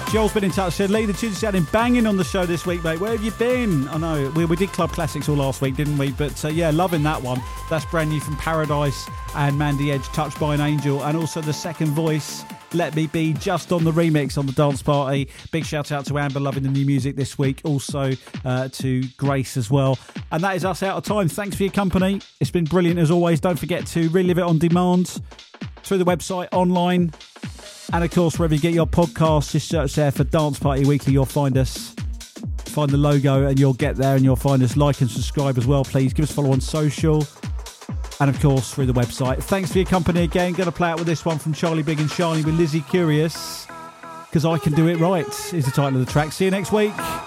Joel's been in touch, said, Lee, the tunes sounding banging on the show this week, mate. Where have you been? I know, we did Club Classics all last week, didn't we? But yeah, loving that one. That's brand new from Paradise and Mandy Edge, Touched by an Angel. And also the second voice, Let Me Be, just on the remix on the dance party. Big shout out to Amber, loving the new music this week. Also to Grace as well. And that is us out of time. Thanks for your company. It's been brilliant as always. Don't forget to relive it on demand through the website, online, and of course wherever you get your podcasts. Just search there for Dance Party Weekly. You'll find us, find the logo, and you'll get there and you'll find us. Like and subscribe as well, please. Give us a follow on social, and of course through the website. Thanks for your company again. Going to play out with this one from Charlie Big and Shiny with Lizzie Curious, Because I Can Do It Right is the title of the track. See you next week.